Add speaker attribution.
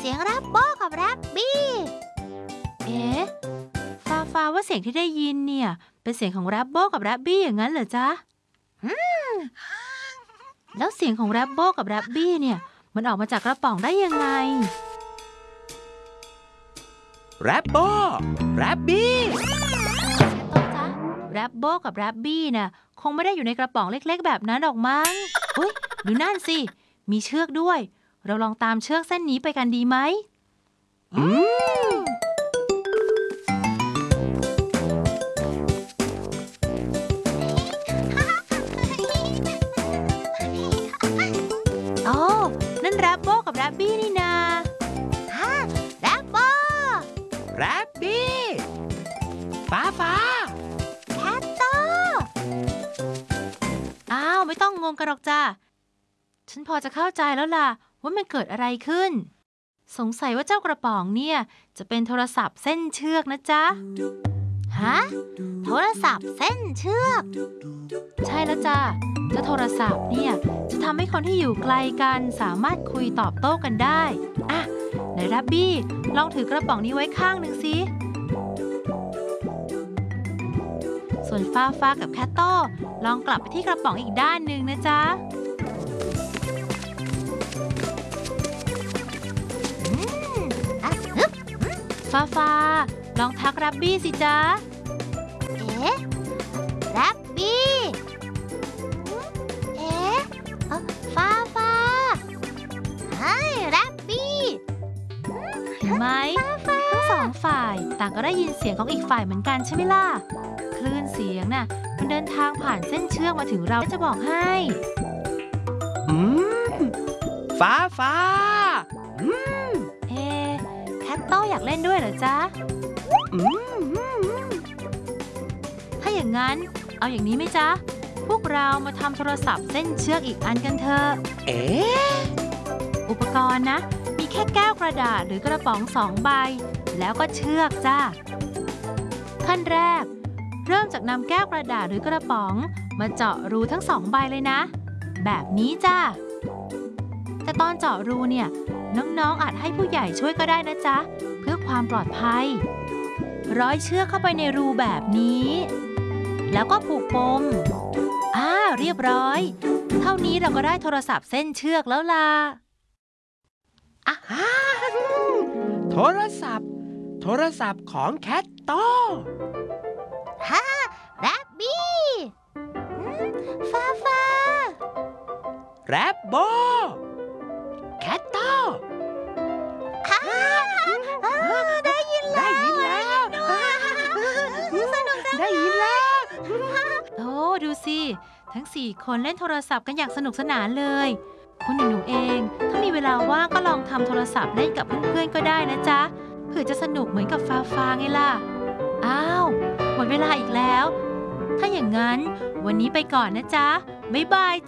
Speaker 1: สียงแรปโบ้กับแรปบี้
Speaker 2: เอ๊ะฟ้าว่าเสียงที่ได้ยินเนี่ยเป็นเสียงของแรปโบ้กับแรปบี้อย่างนั้นเหรอจ๊ะแล้วเสียงของแรปโบ้กับแรปบี้เนี่ยมันออกมาจากกระป๋องได้ยังไง
Speaker 3: แรปโบ้แรปบี้
Speaker 2: โต๊ะจ๊ะแรปโบ้กับแรปบี้น่ะคงไม่ได้อยู่ในกระป๋องเล็กๆแบบนั้นหรอกมั้งอุ๊ยดูนั่นสิมีเชือกด้วยเราลองตามเชือกเส้นนี้ไปกันดีไหมโอ้นั่นแรปโบ้กับแรปบี้นี่นา
Speaker 1: แรปโบ้
Speaker 3: แรปบี้ฟ้า
Speaker 1: แคทโต
Speaker 2: อ้าวไม่ต้องงงกันหรอกจ้าฉันพอจะเข้าใจแล้วล่ะว่ามันเกิดอะไรขึ้นสงสัยว่าเจ้ากระป๋องเนี่ยจะเป็นโทรศัพท์เส้นเชือกนะจ๊ะ
Speaker 1: ฮะโทรศัพท์เส้นเชือก
Speaker 2: ใช่แล้วจ้าเจ้าโทรศัพท์เนี่ยจะทำให้คนที่อยู่ไกลกันสามารถคุยตอบโต้กันได้อ่ะไหนรับบี้ลองถือกระป๋องนี้ไว้ข้างหนึ่งสิส่วนฟ้ากับแคทโต้ลองกลับไปที่กระป๋องอีกด้านหนึ่งนะจ๊ะฟ้าลองทักรับบี้สิจ๊ะ
Speaker 1: รับบี้ฟ้าให้รับบี้
Speaker 2: เห็นไหมทั้งสองฝ่ายต่างก็ได้ยินเสียงของอีกฝ่ายเหมือนกันใช่ไหมล่ะคลื่นเสียงน่ะมันเดินทางผ่านเส้นเชือกมาถึงเราจะบอกให้
Speaker 3: ฟ้า
Speaker 2: แคทโต้อยากเล่นด้วยเหรอจ๊ะถ้าอย่างนั้นเอาอย่างนี้ไหมจ๊ะพวกเรามาทำโทรศัพท์เส้นเชือกอีกอันกันเถอะอุปกรณ์นะมีแค่แก้วกระดาษหรือกระป๋อง2 ใบแล้วก็เชือกจ้าขั้นแรกเริ่มจากนำแก้วกระดาษหรือกระป๋องมาเจาะรูทั้ง2 ใบเลยนะแบบนี้จ้าแต่ตอนเจาะรูเนี่ยน้องๆอาจให้ผู้ใหญ่ช่วยก็ได้นะจ๊ะเพื่อความปลอดภัยร้อยเชือกเข้าไปในรูแบบนี้แล้วก็ผูกปมเรียบร้อยเท่านี้เราก็ได้โทรศัพท์เส้นเชือกแล้วล่ะ
Speaker 3: โทรศัพท์ของแคทโต้
Speaker 1: แรปบี้ฟ้า
Speaker 3: แรปโบ้แคทโต้
Speaker 1: ได้ยินแล้วสนุกจังได้ยินแล้ว
Speaker 2: โอ้ดูสิทั้ง4 คนเล่นโทรศัพท์กันอย่างสนุกสนานเลยคุณหนูเองถ้ามีเวลาว่างก็ลองทำโทรศัพท์เล่นกับเพื่อนๆก็ได้นะจ๊ะเผื่อจะสนุกเหมือนกับฟ้าไงล่ะหมดเวลาอีกแล้วถ้าอย่างนั้นวันนี้ไปก่อนนะจ๊ะบ๊ายบาย